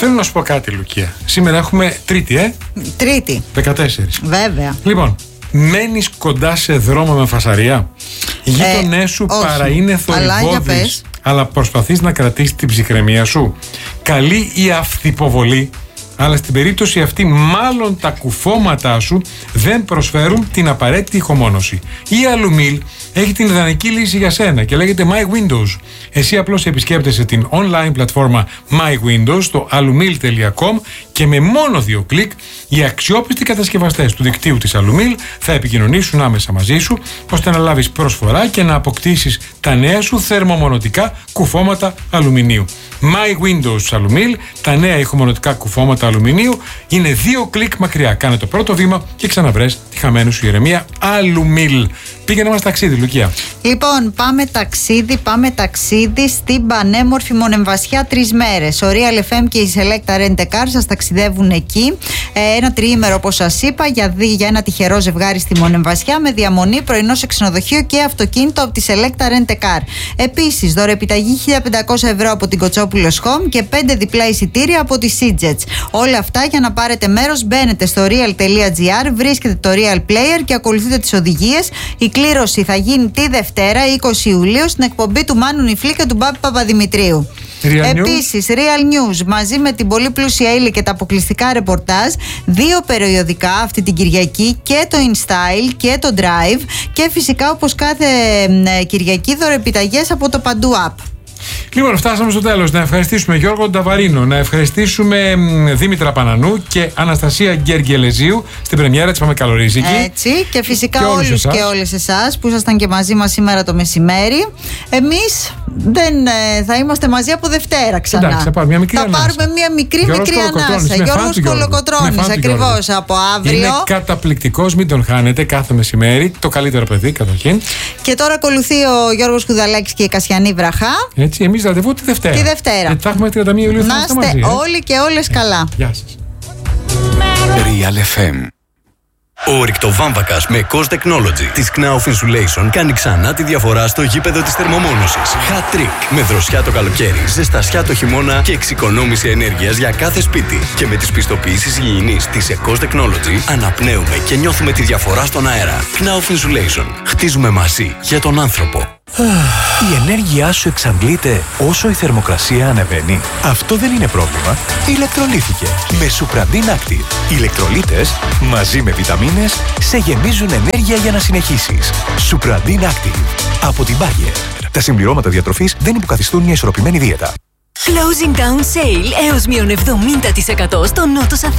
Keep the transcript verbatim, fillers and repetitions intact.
Θέλω να σου πω κάτι, Λουκία. Σήμερα έχουμε Τρίτη, ε? Τρίτη. δεκατέσσερις. Βέβαια. Λοιπόν, μένεις κοντά σε δρόμο με φασαρία. Οι γείτονές σου όχι. παρά είναι θορυβώδεις, αλλά προσπαθείς να κρατήσεις την ψυχραιμία σου. Καλή η αυθυποβολή, αλλά στην περίπτωση αυτή μάλλον τα κουφώματά σου δεν προσφέρουν την απαραίτητη ηχομόνωση. Η Alumil έχει την ιδανική λύση για σένα και λέγεται My Windows. Εσύ απλώς επισκέπτεσαι την online πλατφόρμα My Windows στο alumil τελεία com και με μόνο δύο κλικ οι αξιόπιστοι κατασκευαστές του δικτύου της Alumil θα επικοινωνήσουν άμεσα μαζί σου ώστε να λάβεις προσφορά και να αποκτήσεις τα νέα σου θερμομονωτικά κουφώματα αλουμινίου. My Windows Alumil, τα νέα ηχομονωτικά κουφώματα αλουμινίου είναι δύο κλικ μακριά. Κάνε το πρώτο βήμα και ξαναβρες τη χαμένη σου ηρεμία. Alumil. Πήγαινε μας ταξίδι, Λουκία. Λοιπόν, πάμε ταξίδι, πάμε ταξίδι στην πανέμορφη Μονεμβασιά τρεις μέρες. Ο Real εφ εμ και η Selecta Rent a Car σας ταξιδεύουν εκεί. Ε, ένα τριήμερο, όπως σας είπα, για, δι, για ένα τυχερό ζευγάρι στη Μονεμβασιά με διαμονή, πρωινό σε ξενοδοχείο και αυτοκίνητο από τη Selecta Rent a Car. Επίσης, δωρεπιταγή χίλια πεντακόσια ευρώ από την Κοτσόπουλος Home και πέντε διπλά εισιτήρια από τη Seajets. Όλα αυτά για να πάρετε μέρος, μπαίνετε στο real τελεία gr, βρίσκετε το Real Player και ακολουθείτε τις οδηγίες. Η κλήρωση θα γίνει τη Δευτέρα, είκοσι Ιουλίου, στην εκπομπή του Μάνου Νιφλή και του Μπάμπη Παπαδημητρίου. Επίσης, Real News μαζί με την πολύ πλούσια ύλη και τα αποκλειστικά ρεπορτάζ, δύο περιοδικά αυτή την Κυριακή, και το InStyle και το Drive, και φυσικά όπως κάθε ε, Κυριακή δωρεπιταγές από το Παντού App. Λοιπόν, φτάσαμε στο τέλος. Να ευχαριστήσουμε Γιώργο Νταβαρίνο, να ευχαριστήσουμε Δήμητρα Πανανού και Αναστασία Γκεργελεζίου στην πρεμιέρα της Πάμε Καλορίζικη. Έτσι, και φυσικά και όλους εσάς. Και όλες εσάς που ήσασταν και μαζί μας σήμερα το μεσημέρι. Εμείς δεν ε, θα είμαστε μαζί από Δευτέρα ξανά. Εντάξει, θα πάρουμε μια μικρή θα ανάσα. πάρουμε μια μικρή Γιώργος μικρή ανάσα. Γιώργος Κολοκοτρώνης, ακριβώς, από αύριο. Είναι καταπληκτικός, μην τον χάνετε κάθε μεσημέρι. Το καλύτερο παιδί, καταρχήν. Και τώρα ακολουθεί ο Γιώργος Κουδαλάκης και η Κασιανή Βραχά. Έτσι, εμείς ραντεβού τη Δευτέρα. Τη Δευτέρα. Γιατί θα έχουμε τριάντα μία Ιουλίου. Να είστε μαζί, όλοι και όλες καλά. Γεια σας. Real εφ εμ. Ο ρηκτοβάμβακας με Cos Technology της Knauf Insulation κάνει ξανά τη διαφορά στο γήπεδο της θερμομόνωσης. Hat trick. Με δροσιά το καλοκαίρι, ζεστασιά το χειμώνα και εξοικονόμηση ενέργειας για κάθε σπίτι. Και με τις πιστοποιήσεις υγιεινής της Cos Technology αναπνέουμε και νιώθουμε τη διαφορά στον αέρα. Knauf Insulation. Χτίζουμε μαζί για τον άνθρωπο. Η ενέργειά σου εξαντλείται όσο η θερμοκρασία ανεβαίνει. Αυτό δεν είναι πρόβλημα. Ηλεκτρολίθηκε με Supradin Active. Οι ηλεκτρολίτες μαζί με βιταμίνες σε γεμίζουν ενέργεια για να συνεχίσεις. Supradin Active από την Bayer. Τα συμπληρώματα διατροφής δεν υποκαθιστούν μια ισορροπημένη δίαιτα. Closing down sale έως μείον εβδομήντα τοις εκατό στο Νότο